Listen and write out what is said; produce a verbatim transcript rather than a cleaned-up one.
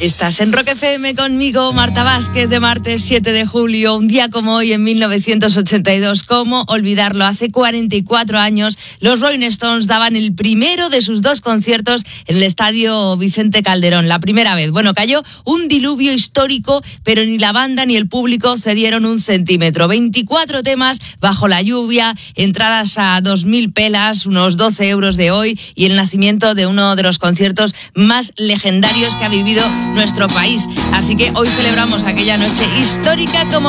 Estás en Rock F M conmigo, Marta Vázquez, de martes siete de julio, un día como hoy en mil novecientos ochenta y dos. ¿Cómo olvidarlo? Hace cuarenta y cuatro años, los Rolling Stones daban el primero de sus dos conciertos en el Estadio Vicente Calderón. La primera vez. Bueno, cayó un diluvio histórico, pero ni la banda ni el público cedieron un centímetro. veinticuatro temas bajo la lluvia, entradas a dos mil pelas, unos doce euros de hoy, y el nacimiento de uno de los conciertos más legendarios que ha vivido nuestro país. Así que hoy celebramos aquella noche histórica como